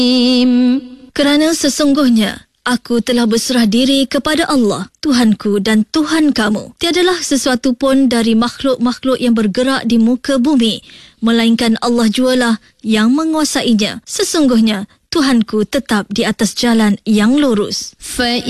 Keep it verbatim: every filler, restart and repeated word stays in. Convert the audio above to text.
Kerana sesungguhnya aku telah berserah diri kepada Allah, Tuhanku dan Tuhan kamu. Tiadalah sesuatu pun dari makhluk-makhluk yang bergerak di muka bumi, melainkan Allah jualah yang menguasainya. Sesungguhnya Tuhanku tetap di atas jalan yang lurus.